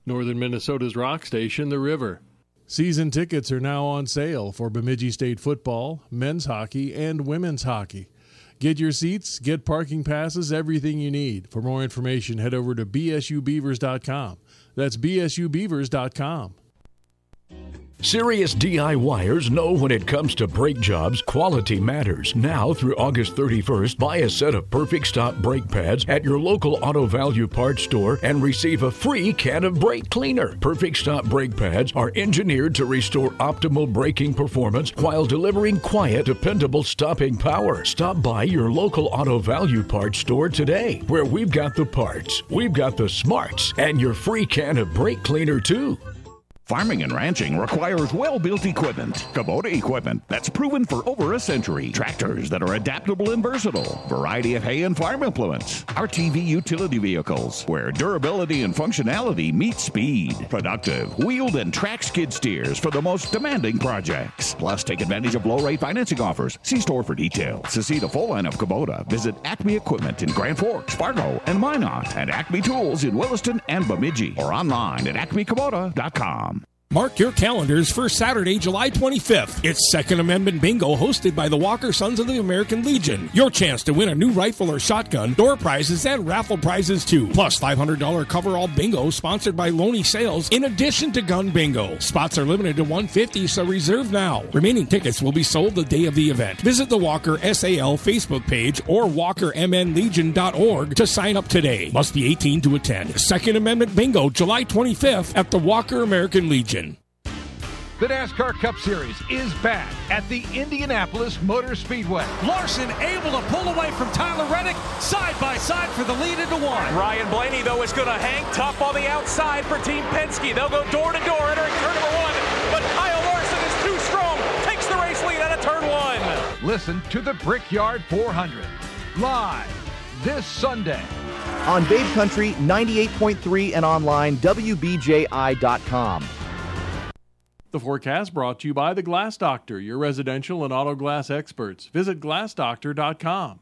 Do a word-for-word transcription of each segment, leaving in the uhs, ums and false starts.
Northern Minnesota's rock station, The River. Season tickets are now on sale for Bemidji State football, men's hockey, and women's hockey. Get your seats, get parking passes, everything you need. For more information, head over to b s u beavers dot com. That's b s u beavers dot com. Serious DIYers know when it comes to brake jobs, quality matters. Now through August thirty-first, buy a set of Perfect Stop brake pads at your local Auto Value Parts store and receive a free can of brake cleaner. Perfect Stop brake pads are engineered to restore optimal braking performance while delivering quiet, dependable stopping power. Stop by your local Auto Value Parts store today, where we've got the parts, we've got the smarts, and your free can of brake cleaner too. Farming and ranching requires well-built equipment. Kubota equipment that's proven for over a century. Tractors that are adaptable and versatile. Variety of hay and farm implements. R T V utility vehicles where durability and functionality meet speed. Productive, wheeled and track skid steers for the most demanding projects. Plus, take advantage of low-rate financing offers. See store for details. To see the full line of Kubota, visit Acme Equipment in Grand Forks, Fargo, and Minot, and Acme Tools in Williston and Bemidji, or online at acme kubota dot com. Mark your calendars for Saturday, July twenty-fifth. It's Second Amendment Bingo hosted by the Walker Sons of the American Legion. Your chance to win a new rifle or shotgun, door prizes, and raffle prizes too. Plus five hundred dollars coverall bingo sponsored by Loney Sales in addition to gun bingo. Spots are limited to one hundred fifty, so reserve now. Remaining tickets will be sold the day of the event. Visit the Walker S A L Facebook page or walker m n legion dot org to sign up today. Must be eighteen to attend. Second Amendment Bingo, July twenty-fifth at the Walker American Legion. The NASCAR Cup Series is back at the Indianapolis Motor Speedway. Larson able to pull away from Tyler Reddick, side by side for the lead into one. Ryan Blaney, though, is going to hang tough on the outside for Team Penske. They'll go door to door entering turn number one, but Kyle Larson is too strong, takes the race lead out of turn one. Listen to the Brickyard four hundred live this Sunday on Babe Country ninety-eight point three and online w b j i dot com. The forecast brought to you by the Glass Doctor, your residential and auto glass experts. Visit glass doctor dot com.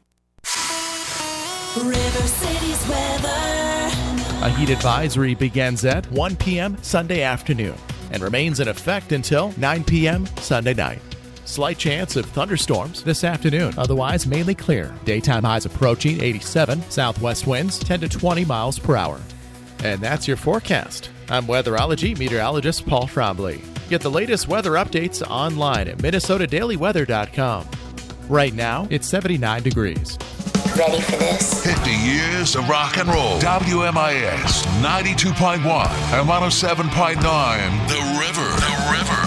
River City's weather. A heat advisory begins at one p.m. Sunday afternoon and remains in effect until nine p.m. Sunday night. Slight chance of thunderstorms this afternoon, otherwise mainly clear. Daytime highs approaching eighty-seven, southwest winds ten to twenty miles per hour. And that's your forecast. I'm weatherology meteorologist Paul Trombley. Get the latest weather updates online at minnesota daily weather dot com. Right now, it's seventy-nine degrees. Ready for this? fifty years of rock and roll. W M I S ninety-two point one and one oh seven point nine. The River. The River.